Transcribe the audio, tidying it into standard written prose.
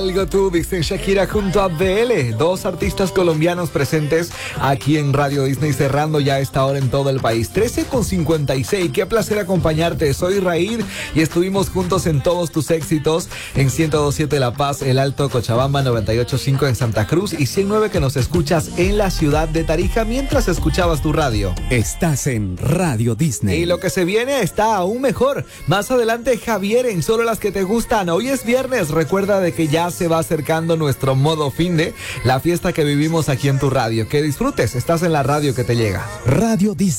Algo tú, dicen Shakira junto a BL, dos artistas colombianos presentes aquí en Radio Disney, cerrando ya esta hora en todo el país. 13:56, qué placer acompañarte. Soy Raíd y estuvimos juntos en todos tus éxitos en 102.7 La Paz, El Alto, Cochabamba, 98.5 en Santa Cruz y 109 que nos escuchas en la ciudad de Tarija mientras escuchabas tu radio. Estás en Radio Disney. Y lo que se viene está aún mejor. Más adelante, Javier en Solo las que te gustan. Hoy es viernes, recuerda de que ya se va acercando nuestro modo fin de la fiesta que vivimos aquí en tu radio. Que disfrutes, estás en la radio que te llega. Radio Disney.